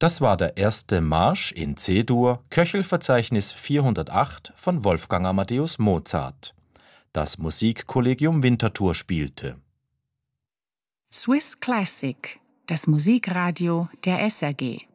Das war der erste Marsch in C-Dur, Köchelverzeichnis 408 von Wolfgang Amadeus Mozart. Das Musikkollegium Winterthur spielte. Swiss Classic, das Musikradio der SRG.